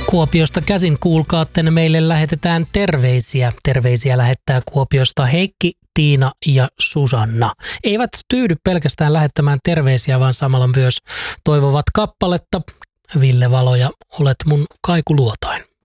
Kuopiosta käsin kuulkaatten meille lähetetään terveisiä. Terveisiä lähettää Kuopiosta Heikki, Tiina ja Susanna. Eivät tyydy pelkästään lähettämään terveisiä, vaan samalla myös toivovat kappaletta. Ville Valo ja Olet mun kaikuluotain.